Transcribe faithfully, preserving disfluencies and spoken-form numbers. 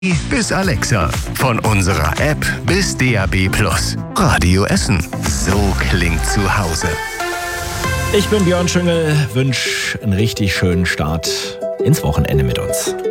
bis Alexa. Von unserer App bis D A B Plus. Radio Essen. So klingt zu Hause. Ich bin Björn Schüngel, wünsche einen richtig schönen Start ins Wochenende mit uns.